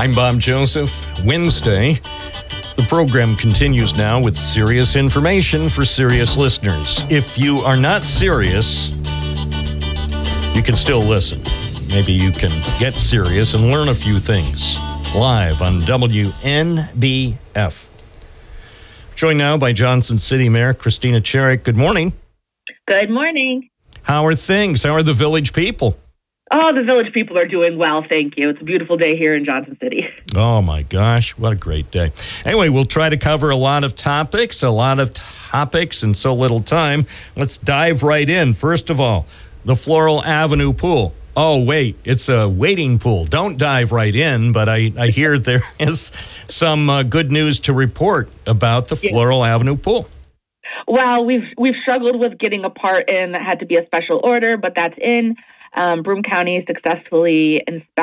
I'm Bob Joseph. Wednesday. The program continues now with serious information for serious listeners. If you are not serious, you can still listen. Maybe you can get serious and learn a few things. Live on WNBF. Joined now by Johnson City Mayor Christina Cherrick. Good morning. Good morning. How are things? How are the village people? Oh, the village people are doing well, thank you. It's a beautiful day here in Johnson City. Oh, my gosh. What a great day. Anyway, we'll try to cover a lot of topics in so little time. Let's dive right in. First of all, the Floral Avenue pool. Oh, wait, it's a waiting pool. Don't dive right in, but I hear there is some good news to report about the Floral Avenue pool. Well, we've struggled with getting a part in that had to be a special order, but that's in. Broome County successfully inspected